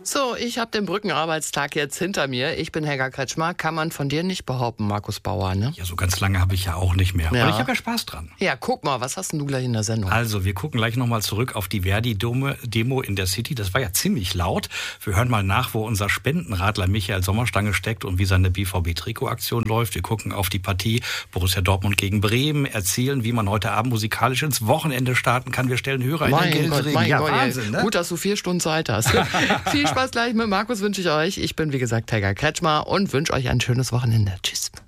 So, ich habe den Brückenarbeitstag jetzt hinter mir. Ich bin Helga Kretschmer. Kann man von dir nicht behaupten, Markus Bauer, ne? Ja, so ganz lange habe ich ja auch nicht mehr. Ja. Aber ich habe ja Spaß dran. Ja, guck mal, was hast denn du gleich in der Sendung? Also, wir gucken gleich nochmal zurück auf die Verdi-Demo in der City. Das war ja ziemlich laut. Wir hören mal nach, wo unser Spendenradler Michael Sommerstange steckt und wie seine BVB-Trikot-Aktion läuft. Wir gucken auf die Partie Borussia Dortmund gegen Bremen, erzählen, wie man heute Abend musikalisch ins Wochenende starten kann. Wir stellen Hörer in den Geldring. Mein Gott, Wahnsinn, ne? Gut, dass du 4 Stunden Zeit hast. Viel Spaß gleich mit Markus wünsche ich euch. Ich bin, wie gesagt, Helga Kretschmer und wünsche euch ein schönes Wochenende. Tschüss.